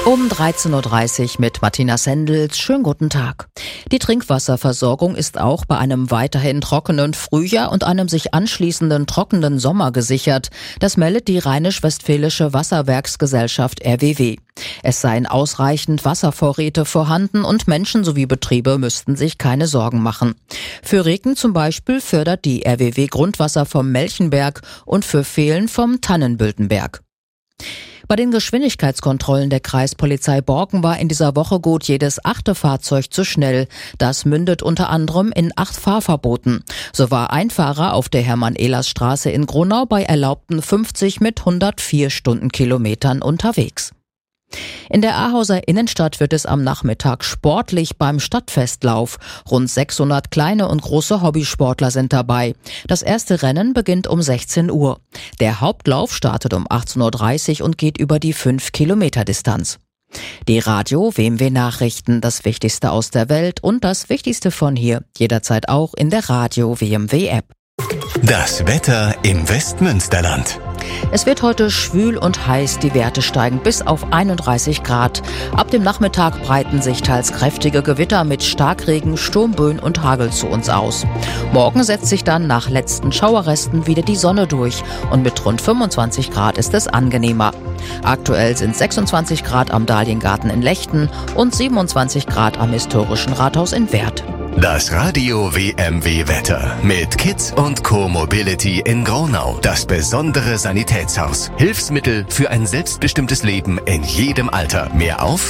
Um 13.30 Uhr mit Martina Sendels. Schönen guten Tag. Die Trinkwasserversorgung ist auch bei einem weiterhin trockenen Frühjahr und einem sich anschließenden trockenen Sommer gesichert. Das meldet die Rheinisch-Westfälische Wasserwerksgesellschaft RWW. Es seien ausreichend Wasservorräte vorhanden und Menschen sowie Betriebe müssten sich keine Sorgen machen. Für Regen zum Beispiel fördert die RWW Grundwasser vom Melchenberg und für Fehlen vom Tannenbültenberg. Bei den Geschwindigkeitskontrollen der Kreispolizei Borken war in dieser Woche gut jedes 8. Fahrzeug zu schnell. Das mündet unter anderem in 8 Fahrverboten. So war ein Fahrer auf der Hermann-Ehlers-Straße in Gronau bei erlaubten 50 mit 104 Stundenkilometern unterwegs. In der Ahauser Innenstadt wird es am Nachmittag sportlich beim Stadtfestlauf. Rund 600 kleine und große Hobbysportler sind dabei. Das erste Rennen beginnt um 16 Uhr. Der Hauptlauf startet um 18.30 Uhr und geht über die 5-Kilometer-Distanz. Die Radio-WMW Nachrichten, das Wichtigste aus der Welt und das Wichtigste von hier, jederzeit auch in der Radio-WMW App. Das Wetter im Westmünsterland. Es wird heute schwül und heiß, die Werte steigen bis auf 31 Grad. Ab dem Nachmittag breiten sich teils kräftige Gewitter mit Starkregen, Sturmböen und Hagel zu uns aus. Morgen setzt sich dann nach letzten Schauerresten wieder die Sonne durch und mit rund 25 Grad ist es angenehmer. Aktuell sind 26 Grad am Dahliengarten in Lechten und 27 Grad am historischen Rathaus in Werth. Das Radio WMW Wetter mit Kids und Co Mobility in Gronau. Das besondere Sanitätshaus. Hilfsmittel für ein selbstbestimmtes Leben in jedem Alter. Mehr auf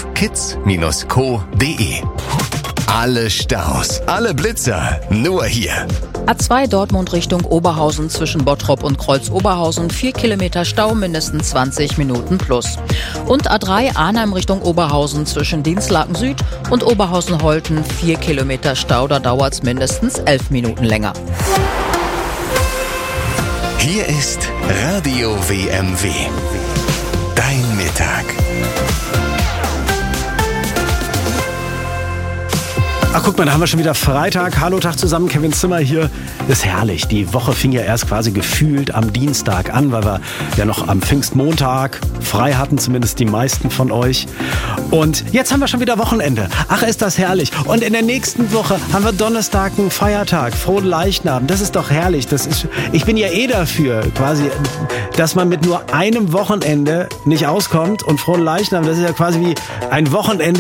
kids-co.de. Alle Staus, alle Blitzer, nur hier. A2 Dortmund Richtung Oberhausen zwischen Bottrop und Kreuz-Oberhausen, 4 Kilometer Stau, mindestens 20 Minuten plus. Und A3 Arnheim Richtung Oberhausen zwischen Dinslaken Süd und Oberhausen-Holten, 4 Kilometer Stau, da dauert's mindestens 11 Minuten länger. Hier ist Radio WMW. Dein Mittag. Ach, guck mal, da haben wir schon wieder Freitag. Hallo, Tag zusammen, Kevin Zimmer hier. Das ist herrlich. Die Woche fing ja erst quasi gefühlt am Dienstag an, weil wir ja noch am Pfingstmontag frei hatten, zumindest die meisten von euch. Und jetzt haben wir schon wieder Wochenende. Ach, ist das herrlich. Und in der nächsten Woche haben wir Donnerstag einen Feiertag, Frohen Leichnam. Das ist doch herrlich. Ich bin ja dafür, quasi, dass man mit nur einem Wochenende nicht auskommt. Und Frohen Leichnam, das ist ja quasi wie ein Wochenende